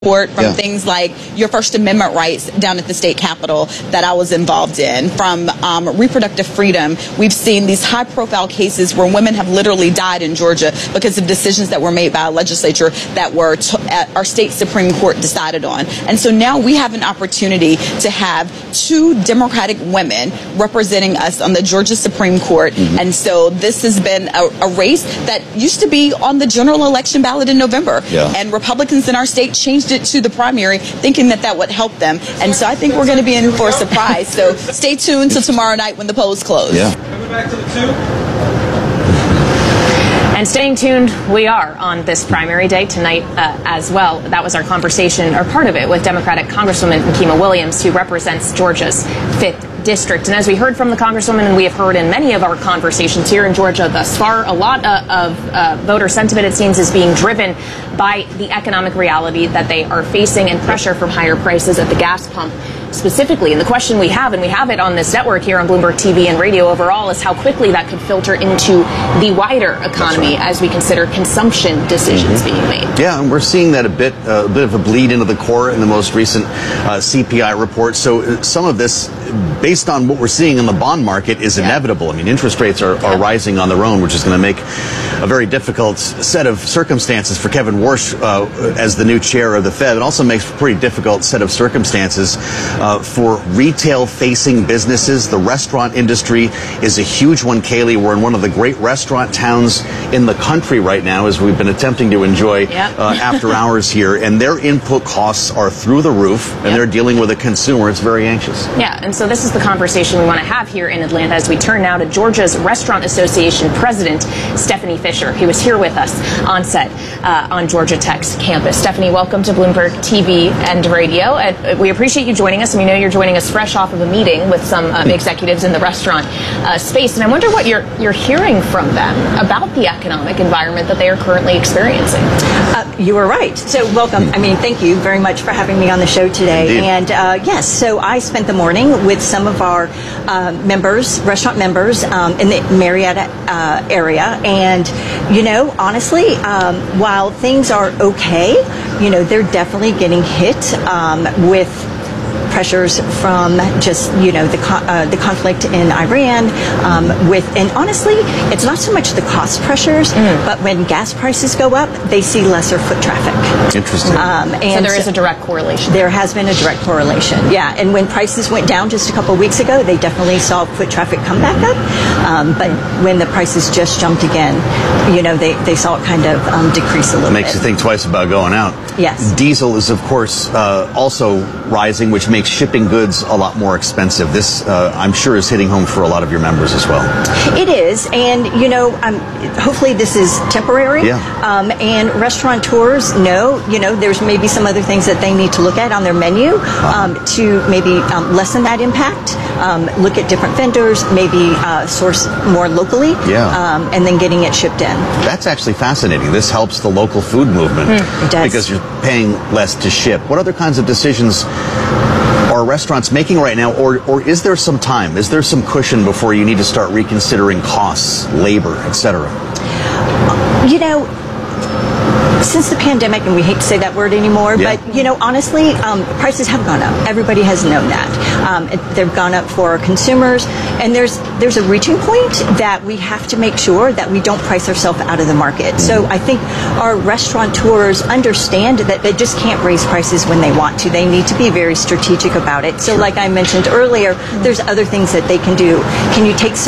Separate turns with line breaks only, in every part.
From things like your First Amendment rights down at the state capitol that I was involved in, from reproductive freedom. We've seen these high-profile cases where women have literally died in Georgia because of decisions that were made by a legislature that were our state Supreme Court decided on. And so now we have an opportunity to have two Democratic women representing us on the Georgia Supreme Court. And so this has been a race that used to be on the general election ballot in November. And Republicans in our state changed it to the primary, thinking that that would help them. And so I think we're going to be in for a surprise. So stay tuned till tomorrow night when the polls close.
Coming back to the two.
And staying tuned, we are on this primary day tonight as well. That was our conversation, or part of it, with Democratic Congresswoman Nikema Williams, who represents Georgia's 5th District. And as we heard from the Congresswoman, and we have heard in many of our conversations here in Georgia thus far, a lot of voter sentiment, it seems, is being driven by the economic reality that they are facing and pressure from higher prices at the gas pump specifically. And the question we have, and we have it on this network here on Bloomberg TV and radio overall, is how quickly that could filter into the wider economy as we consider consumption decisions being made.
Yeah, and we're seeing that a bit of a bleed into the core in the most recent CPI report. So some of this, based on what we're seeing in the bond market, is inevitable. I mean, interest rates are rising on their own, which is going to make a very difficult set of circumstances for Kevin Warsh as the new chair of the Fed. It also makes a pretty difficult set of circumstances for retail-facing businesses. The restaurant industry is a huge one, Kaylee. We're in one of the great restaurant towns in the country right now, as we've been attempting to enjoy after hours here. And their input costs are through the roof, and they're dealing with a consumer that's very anxious.
Yeah, and so this is the conversation we want to have here in Atlanta as we turn now to Georgia's Restaurant Association President, Stephanie Fisher, who is here with us on set on Georgia Tech's campus. Stephanie, welcome to Bloomberg TV and radio. We appreciate you joining us, and we know you're joining us fresh off of a meeting with some executives in the restaurant space. And I wonder what you're hearing from them about the economic environment that they are currently experiencing.
You were right. So welcome. I mean, thank you very much for having me on the show today.
Indeed.
And yes, so I spent the morning with some of our restaurant members in the Marietta area. And, you know, honestly, while things are okay, you know, they're definitely getting hit with pressures from just, you know, the conflict in Iran and honestly, it's not so much the cost pressures, but when gas prices go up, they see lesser foot traffic.
Interesting.
And so there is a direct correlation.
There has been a direct correlation, yeah. And when prices went down just a couple of weeks ago, they definitely saw foot traffic come back up. But when the prices just jumped again, you know, they saw it kind of decrease a little bit.
Makes you think twice about going out.
Yes.
Diesel is, of course, also rising, which makes shipping goods a lot more expensive. This, I'm sure, is hitting home for a lot of your members as well.
It is, and you know, hopefully this is temporary. And restaurateurs know, you know, there's maybe some other things that they need to look at on their menu to maybe lessen that impact. Look at different vendors, maybe source more locally, and then getting it shipped in.
That's actually fascinating. This helps the local food movement
It does.
because you're paying less to ship. What other kinds of decisions are restaurants making right now, or is there some time? Is there some cushion before you need to start reconsidering costs, labor, etc.?
You know, since the pandemic, and we hate to say that word anymore, but, you know, honestly, prices have gone up. Everybody has known that. They've gone up for consumers, and there's a reaching point that we have to make sure that we don't price ourselves out of the market. So I think our restaurateurs understand that they just can't raise prices when they want to. They need to be very strategic about it. So like I mentioned earlier, there's other things that they can do. Can you take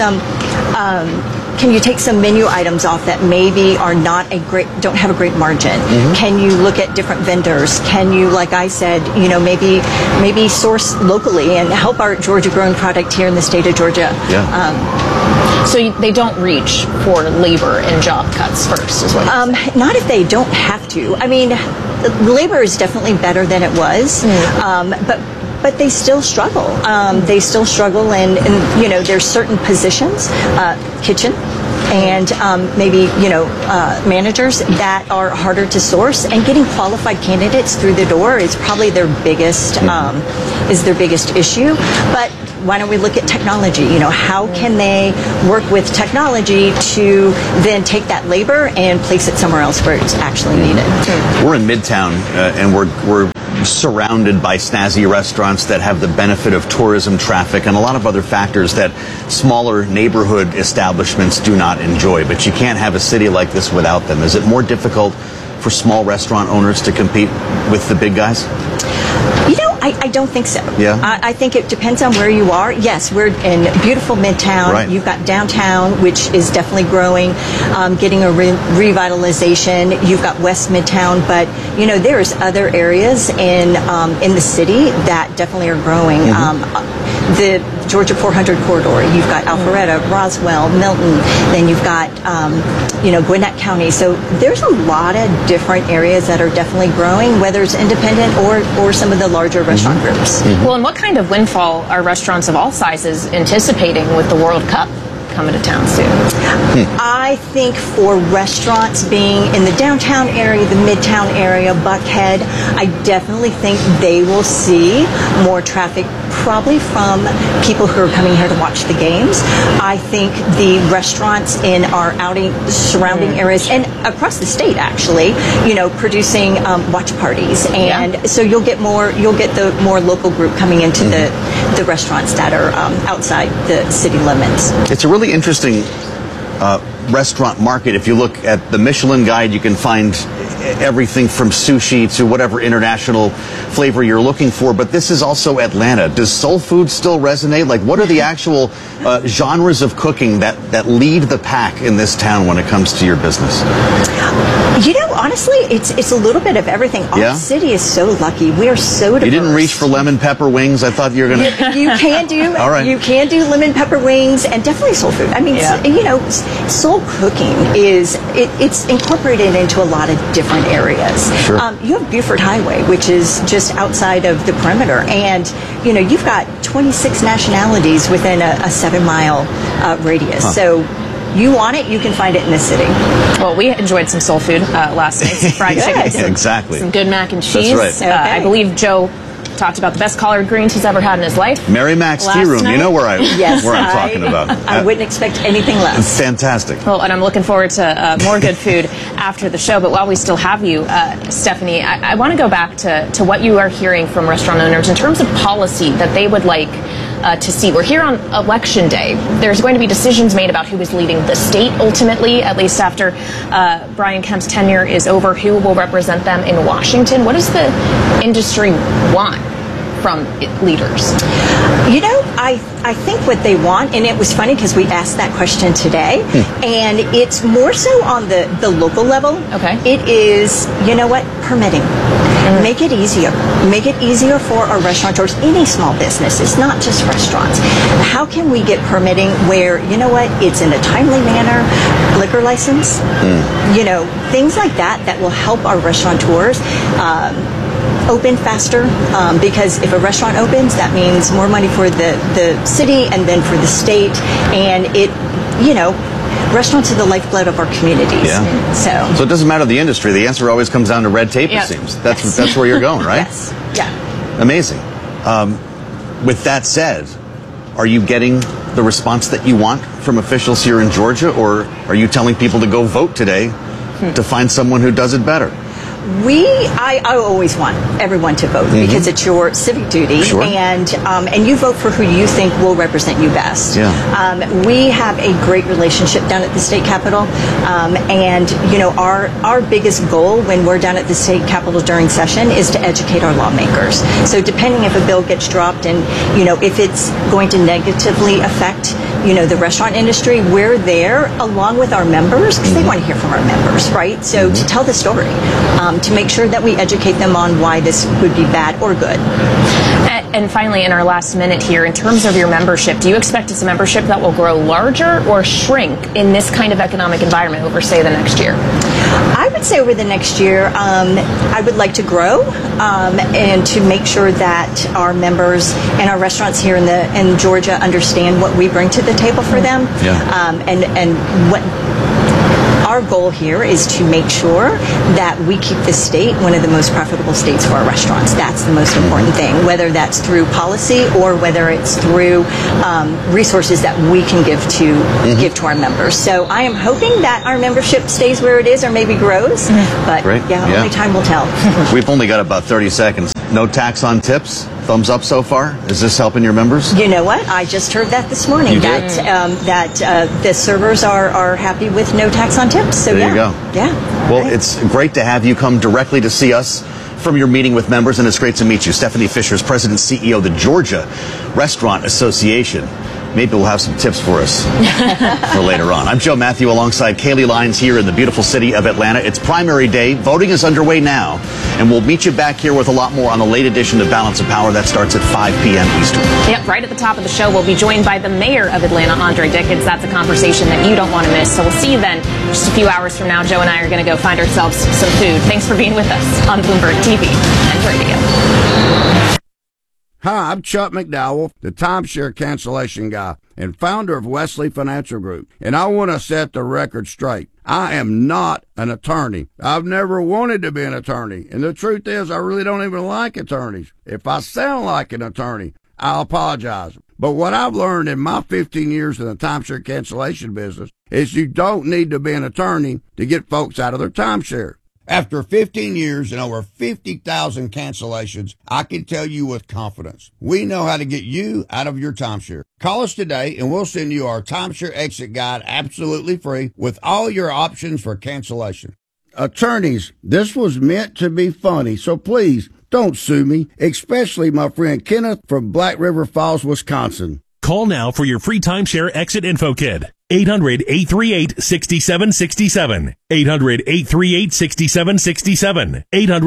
some menu items off that maybe are don't have a great margin? Can you look at different vendors? Can you, like I said, you know, maybe source locally and help our Georgia-grown product here in the state of Georgia?
So they don't reach for labor and job cuts first, is what you're saying?
Not if they don't have to. I mean, labor is definitely better than it was, but they still struggle. They still struggle, and you know, there's certain positions, kitchen, and maybe, you know, managers that are harder to source, and getting qualified candidates through the door is probably their biggest issue. But why don't we look at technology? How can they work with technology to then take that labor and place it somewhere else where it's actually needed?
We're in Midtown, and we're surrounded by snazzy restaurants that have the benefit of tourism traffic and a lot of other factors that smaller neighborhood establishments do not enjoy. But you can't have a city like this without them. Is it more difficult for small restaurant owners to compete with the big guys?
I don't think so.
Yeah?
I think it depends on where you are. Yes, we're in beautiful Midtown.
Right.
You've got downtown, which is definitely growing, getting a revitalization. You've got West Midtown, but there's other areas in the city that definitely are growing. The Georgia 400 corridor. You've got Alpharetta, Roswell, Milton. Then you've got Gwinnett County. So there's a lot of different areas that are definitely growing, whether it's independent or some of the larger restaurant groups.
Well, and what kind of windfall are restaurants of all sizes anticipating with the World Cup coming to town soon?
I think for restaurants being in the downtown area, the Midtown area, Buckhead, I definitely think they will see more traffic, probably from people who are coming here to watch the games. I think the restaurants in our surrounding areas and across the state, actually, producing watch parties, and so you'll get the more local group coming into the restaurants that are outside the city limits.
It's a really interesting restaurant market. If you look at the Michelin Guide, you can find everything from sushi to whatever international flavor you're looking for. But this is also Atlanta. Does soul food still resonate? Like, what are the actual genres of cooking that lead the pack in this town when it comes to your business?
Honestly, it's a little bit of everything. Our city is so lucky. We are so diverse.
You didn't reach for lemon pepper wings? I thought you were going to...
You can do.
All right.
You can do lemon pepper wings and definitely soul food. I mean, soul cooking it's incorporated into a lot of different areas.
Sure.
You have Buford Highway, which is just outside of the perimeter, and you've got 26 nationalities within a 7-mile radius. So you want it, you can find it in the city.
Well, we enjoyed some soul food last night. Some fried chicken.
Exactly.
Some good mac and cheese.
That's right.
I believe Joe talked about the best collard greens he's ever had in his life.
Mary Mac's Tea Room. You know where I'm talking about.
I wouldn't expect anything less.
Fantastic.
Well, and I'm looking forward to more good food after the show. But while we still have you, Stephanie, I want to go back to what you are hearing from restaurant owners in terms of policy that they would like to see. We're here on Election Day. There's going to be decisions made about who is leading the state ultimately, at least after Brian Kemp's tenure is over, who will represent them in Washington. What does the industry want from leaders?
I think what they want, and it was funny because we asked that question today, and it's more so on the local level.
Okay.
It is, permitting. Make it easier. Make it easier for our restaurateurs, any small businesses, not just restaurants. How can we get permitting where, it's in a timely manner, liquor license, things like that will help our restaurateurs open faster, because if a restaurant opens, that means more money for the city and then for the state, and restaurants are the lifeblood of our communities.
Yeah.
So
it doesn't matter the industry. The answer always comes down to red tape, it seems. That's where you're going, right?
Yes. Yeah.
Amazing. With that said, are you getting the response that you want from officials here in Georgia, or are you telling people to go vote today to find someone who does it better?
I always want everyone to vote because it's your civic duty, and you vote for who you think will represent you best.
Yeah.
We have a great relationship down at the state capitol, and our biggest goal when we're down at the state capitol during session is to educate our lawmakers. So depending if a bill gets dropped and if it's going to negatively affect the restaurant industry, we're there along with our members because they want to hear from our members, right? So to tell the story. To make sure that we educate them on why this would be bad or good.
And finally, in our last minute here, in terms of your membership, do you expect it's a membership that will grow larger or shrink in this kind of economic environment over, say, the next year?
I would say over the next year, I would like to grow and to make sure that our members and our restaurants here in Georgia understand what we bring to the table for them, and what our goal here is to make sure that we keep this state one of the most profitable states for our restaurants. That's the most important thing, whether that's through policy or whether it's through resources that we can give to our members. So I am hoping that our membership stays where it is or maybe grows, but only time will tell.
We've only got about 30 seconds. No tax on tips? Thumbs up so far? Is this helping your members?
You know what? I just heard that this morning.
You did?
That the servers are happy with no tax on tips. So
there you go.
Yeah.
Well, it's great to have you come directly to see us from your meeting with members, and it's great to meet you. Stephanie Fisher is President and CEO of the Georgia Restaurant Association. Maybe we'll have some tips for us for later on. I'm Joe Matthew alongside Kaylee Lyons here in the beautiful city of Atlanta. It's primary day. Voting is underway now, and we'll meet you back here with a lot more on the late edition of Balance of Power. That starts at 5 p.m. Eastern.
Yep, right at the top of the show, we'll be joined by the mayor of Atlanta, Andre Dickens. That's a conversation that you don't want to miss. So we'll see you then. Just a few hours from now, Joe and I are going to go find ourselves some food. Thanks for being with us on Bloomberg TV and radio.
Hi, I'm Chuck McDowell, the timeshare cancellation guy and founder of Wesley Financial Group. And I want to set the record straight. I am not an attorney. I've never wanted to be an attorney. And the truth is, I really don't even like attorneys. If I sound like an attorney, I'll apologize. But what I've learned in my 15 years in the timeshare cancellation business is you don't need to be an attorney to get folks out of their timeshare. After 15 years and over 50,000 cancellations, I can tell you with confidence, we know how to get you out of your timeshare. Call us today and we'll send you our timeshare exit guide absolutely free with all your options for cancellation. Attorneys, this was meant to be funny, so please don't sue me, especially my friend Kenneth from Black River Falls, Wisconsin.
Call now for your free timeshare exit info kit. 800-838-6767. 800-838-6767.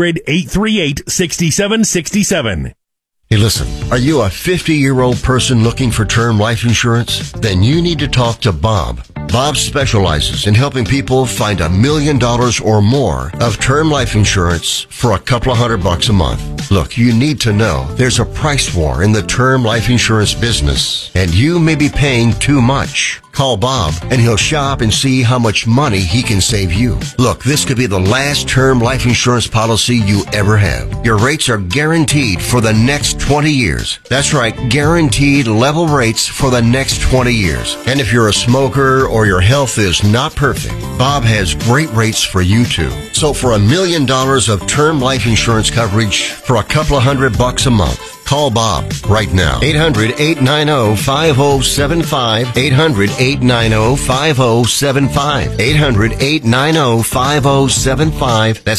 800-838-6767.
Hey, listen, are you a 50-year-old person looking for term life insurance? Then you need to talk to Bob. Bob specializes in helping people find $1 million or more of term life insurance for a couple of $100 a month. Look, you need to know there's a price war in the term life insurance business, and you may be paying too much. Call Bob, and he'll shop and see how much money he can save you. Look, this could be the last term life insurance policy you ever have. Your rates are guaranteed for the next 20 years. That's right, guaranteed level rates for the next 20 years. And if you're a smoker or your health is not perfect, Bob has great rates for you too. So for $1 million of term life insurance coverage for a couple of $100 a month, call Bob right now. 800-890-5075. 800-890-5075. 800-890-5075. That's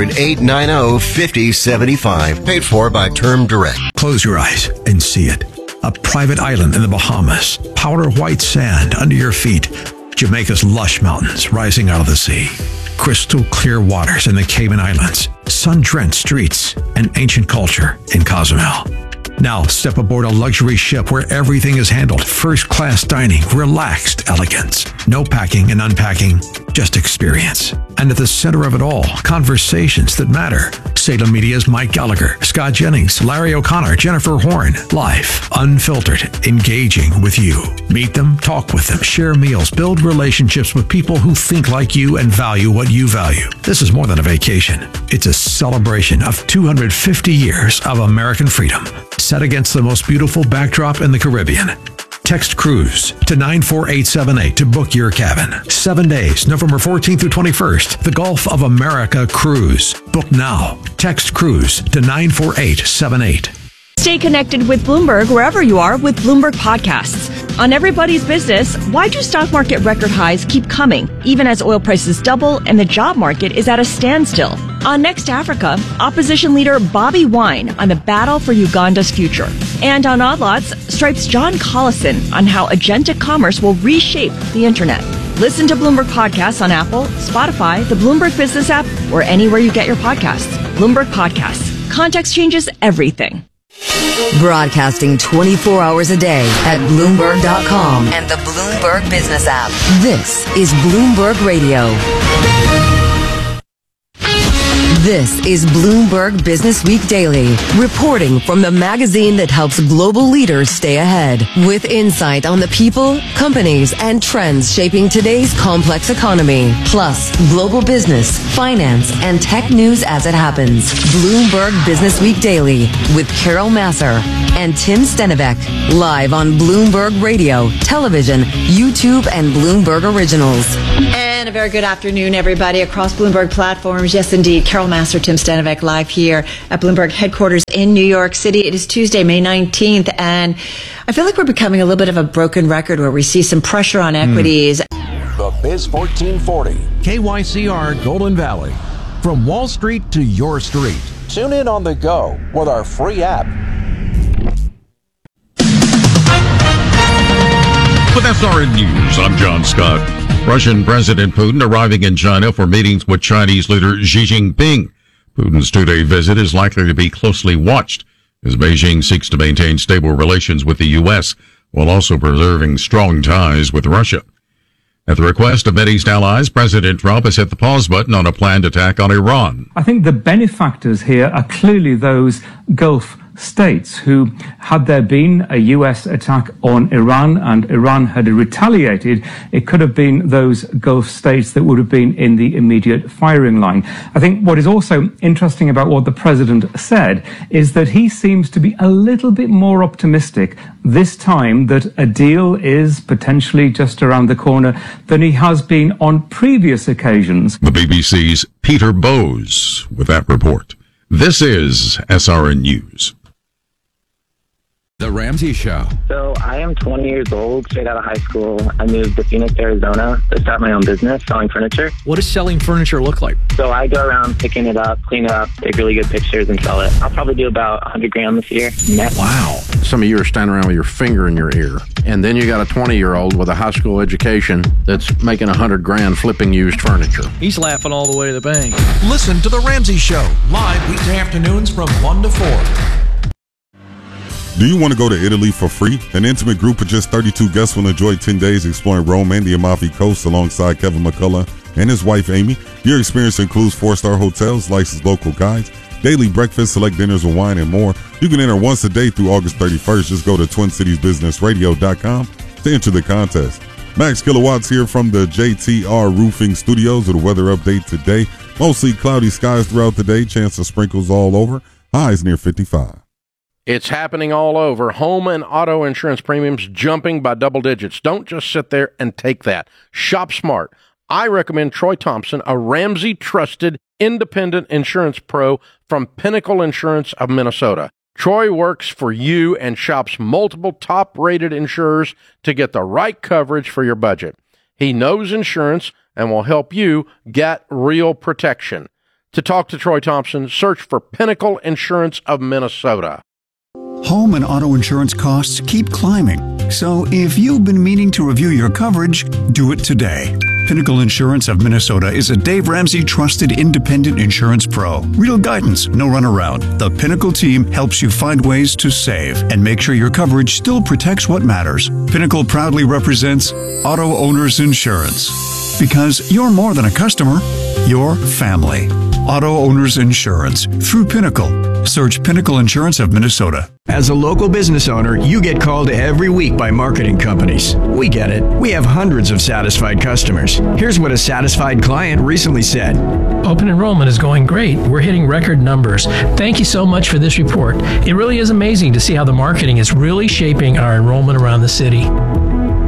800-890-5075. Paid for by Term Direct.
Close your eyes and see it. A private island in the Bahamas. Powder white sand under your feet. Jamaica's lush mountains rising out of the sea. Crystal clear waters in the Cayman Islands. Sun-drenched streets and ancient culture in Cozumel. Now step aboard a luxury ship where everything is handled. First-class dining, relaxed elegance. No packing and unpacking, just experience. And at the center of it all, conversations that matter. Salem Media's Mike Gallagher, Scott Jennings, Larry O'Connor, Jennifer Horn. Live, unfiltered, engaging with you. Meet them, talk with them, share meals, build relationships with people who think like you and value what you value. This is more than a vacation. It's a celebration of 250 years of American freedom, set against the most beautiful backdrop in the Caribbean. Text cruise to 94878 to book your cabin. 7 days, November 14th through 21st. The Gulf of America Cruise. Book now. Text cruise to 94878.
Stay connected with Bloomberg wherever you are with Bloomberg Podcasts. On Everybody's Business, why do stock market record highs keep coming, even as oil prices double and the job market is at a standstill? On Next Africa, opposition leader Bobby Wine on the battle for Uganda's future. And on Odd Lots, Stripe's John Collison on how agentic commerce will reshape the internet. Listen to Bloomberg Podcasts on Apple, Spotify, the Bloomberg Business app, or anywhere you get your podcasts. Bloomberg Podcasts. Context changes everything.
Broadcasting 24 hours a day at Bloomberg.com and the Bloomberg Business app. This is Bloomberg Radio. This is Bloomberg Business Week Daily, reporting from the magazine that helps global leaders stay ahead, with insight on the people, companies, and trends shaping today's complex economy, plus global business, finance, and tech news as it happens. Bloomberg Business Week Daily with Carol Massar and Tim Stenivek, live on Bloomberg Radio, television, YouTube, and Bloomberg Originals.
And a very good afternoon, everybody, across Bloomberg platforms. Yes, indeed. Carol Massar, Tim Stenivek, live here at Bloomberg headquarters in New York City. It is Tuesday, May 19th, and I feel like we're becoming a little bit of a broken record where we see some pressure on equities.
The Biz 1440, KYCR Golden Valley. From Wall Street to your street. Tune in on the go with our free app.
With SRN News, I'm John Scott. Russian President Putin arriving in China for meetings with Chinese leader Xi Jinping. Putin's two-day visit is likely to be closely watched as Beijing seeks to maintain stable relations with the U.S. while also preserving strong ties with Russia. At the request of Mideast allies, President Trump has hit the pause button on a planned attack on Iran.
I think the benefactors here are clearly those Gulf states who, had there been a U.S. attack on Iran and Iran had retaliated, it could have been those Gulf states that would have been in the immediate firing line. I think what is also interesting about what the president said is that he seems to be a little bit more optimistic this time that a deal is potentially just around the corner than he has been on previous occasions.
The BBC's Peter Bowes with that report. This is SRN News.
The Ramsey Show.
So I am 20 years old, straight out of high school. I moved to Phoenix, Arizona to start my own business selling furniture.
What does selling furniture look like?
So I go around picking it up, clean it up, take really good pictures and sell it. I'll probably do about 100 grand this year net.
Wow.
Some of you are standing around with your finger in your ear. And then you got a 20-year-old with a high school education that's making 100 grand flipping used furniture.
He's laughing all the way to the bank.
Listen to The Ramsey Show, live weekday afternoons from 1 to 4.
Do you want to go to Italy for free? An intimate group of just 32 guests will enjoy 10 days exploring Rome and the Amalfi Coast alongside Kevin McCullough and his wife, Amy. Your experience includes 4-star hotels, licensed local guides, daily breakfast, select dinners and wine, and more. You can enter once a day through August 31st. Just go to TwinCitiesBusinessRadio.com to enter the contest. Max Kilowatts here from the JTR Roofing Studios with a weather update today. Mostly cloudy skies throughout the day. Chance of sprinkles all over. Highs near 55.
It's happening all over. Home and auto insurance premiums jumping by double digits. Don't just sit there and take that. Shop smart. I recommend Troy Thompson, a Ramsey trusted independent insurance pro from Pinnacle Insurance of Minnesota. Troy works for you and shops multiple top-rated insurers to get the right coverage for your budget. He knows insurance and will help you get real protection. To talk to Troy Thompson, search for Pinnacle Insurance of Minnesota.
Home and auto insurance costs keep climbing. So if you've been meaning to review your coverage, do it today. Pinnacle Insurance of Minnesota is a Dave Ramsey trusted independent insurance pro. Real guidance, no runaround. The Pinnacle team helps you find ways to save and make sure your coverage still protects what matters. Pinnacle proudly represents Auto Owners Insurance. Because you're more than a customer, you're family. Auto Owners Insurance through Pinnacle. Search Pinnacle Insurance of Minnesota.
As a local business owner, you get called every week by marketing companies. We get it. We have hundreds of satisfied customers. Here's what a satisfied client recently said.
Open enrollment is going great. We're hitting record numbers. Thank you so much for this report. It really is amazing to see how the marketing is really shaping our enrollment around the city.